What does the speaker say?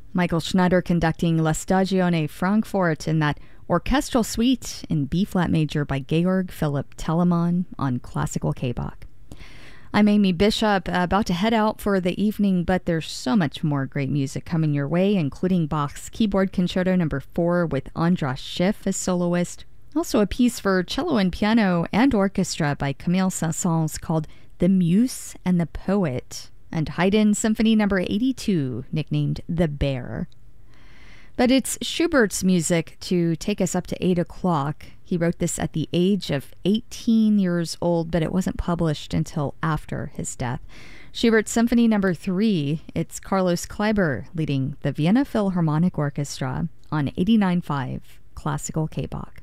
Michael Schneider conducting La Stagione Frankfurt in that orchestral suite in B-flat major by Georg Philipp Telemann on classical K-Bach. I'm Amy Bishop, about to head out for the evening, but there's so much more great music coming your way, including Bach's Keyboard Concerto No. 4 with Andras Schiff as soloist. Also a piece for cello and piano and orchestra by Camille Saint-Saëns called The Muse and the Poet, and Haydn Symphony No. 82, nicknamed The Bear. But it's Schubert's music to take us up to 8 o'clock. He wrote this at the age of 18 years old, but it wasn't published until after his death. Schubert's Symphony No. 3, it's Carlos Kleiber leading the Vienna Philharmonic Orchestra on 89.5 Classical K-Bach.